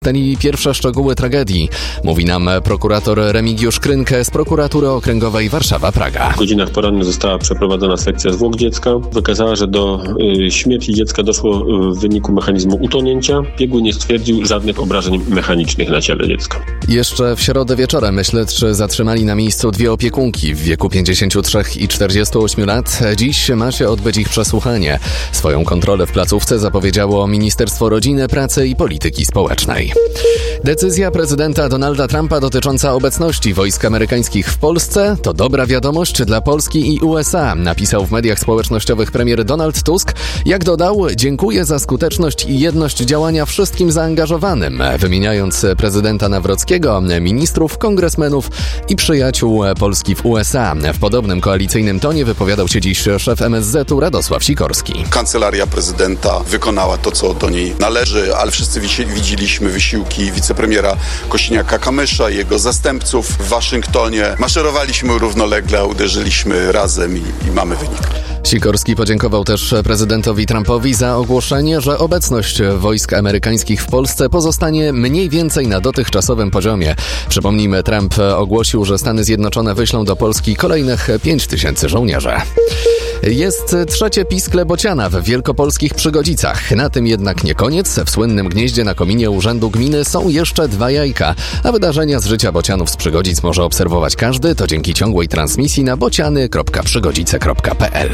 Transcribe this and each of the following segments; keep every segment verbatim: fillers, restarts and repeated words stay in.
I pierwsze szczegóły tragedii, mówi nam prokurator Remigiusz Krynkę z Prokuratury Okręgowej Warszawa-Praga. W godzinach porannych została przeprowadzona sekcja zwłok dziecka. Wykazała, że do y, śmierci dziecka doszło w wyniku mechanizmu utonięcia. Biegły nie stwierdził żadnych obrażeń mechanicznych na ciele dziecka. Jeszcze w środę wieczorem śledczy zatrzymali na miejscu dwie opiekunki w wieku pięćdziesięciu trzech i czterdziestu ośmiu lat. Dziś ma się odbyć ich przesłuchanie. Swoją kontrolę w placówce zapowiedziało Ministerstwo Rodziny, Pracy i Polityki Społecznej. Decyzja prezydenta Donalda Trumpa dotycząca obecności wojsk amerykańskich w Polsce to dobra wiadomość dla Polski i U S A, napisał w mediach społecznościowych premier Donald Tusk. Jak dodał, dziękuję za skuteczność i jedność działania wszystkim zaangażowanym, wymieniając prezydenta Nawrockiego, ministrów, kongresmenów i przyjaciół Polski w U S A. W podobnym koalicyjnym tonie wypowiadał się dziś szef M S Z-u Radosław Sikorski. Kancelaria prezydenta wykonała to, co do niej należy, ale wszyscy widzieliśmy wysiłki wicepremiera Kosiniaka-Kamysza i jego zastępców w Waszyngtonie. Maszerowaliśmy równolegle, uderzyliśmy razem i, i mamy wynik. Sikorski podziękował też prezydentowi Trumpowi za ogłoszenie, że obecność wojsk amerykańskich w Polsce pozostanie mniej więcej na dotychczasowym poziomie. Przypomnijmy, Trump ogłosił, że Stany Zjednoczone wyślą do Polski kolejnych pięć tysięcy żołnierzy. Jest trzecie piskle bociana w wielkopolskich Przygodzicach. Na tym jednak nie koniec. W słynnym gnieździe na kominie Urzędu Gminy są jeszcze dwa jajka, a wydarzenia z życia bocianów z Przygodzic może obserwować każdy. To dzięki ciągłej transmisji na bociany kropka przygodzice kropka p l.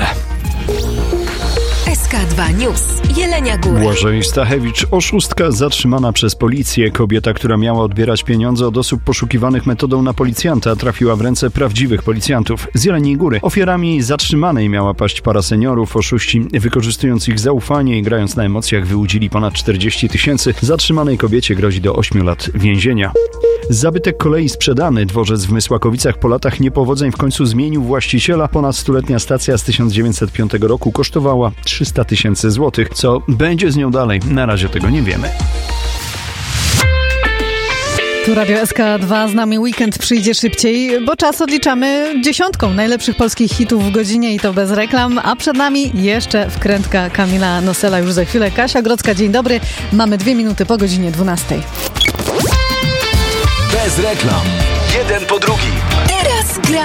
S K dwa News. Jelenia Góra. Błażej Stachewicz, oszustka zatrzymana przez policję. Kobieta, która miała odbierać pieniądze od osób poszukiwanych metodą na policjanta, trafiła w ręce prawdziwych policjantów z Jeleniej Góry. Ofiarami zatrzymanej miała paść para seniorów. Oszuści, wykorzystując ich zaufanie i grając na emocjach, wyłudzili ponad czterdzieści tysięcy. Zatrzymanej kobiecie grozi do ośmiu lat więzienia. Zabytek kolei sprzedany. Dworzec w Mysłakowicach po latach niepowodzeń w końcu zmienił właściciela. Ponad stuletnia stacja z tysiąc dziewięćset piątego roku kosztowała trzysta tysięcy złotych. Co będzie z nią dalej? Na razie tego nie wiemy. Tu Radio S K dwa, z nami weekend przyjdzie szybciej, bo czas odliczamy dziesiątką najlepszych polskich hitów w godzinie i to bez reklam, a przed nami jeszcze wkrętka Kamila Nosela już za chwilę. Kasia Grodzka, dzień dobry. Mamy dwie minuty po godzinie dwunastej. Bez reklam. Jeden po drugim. Teraz gra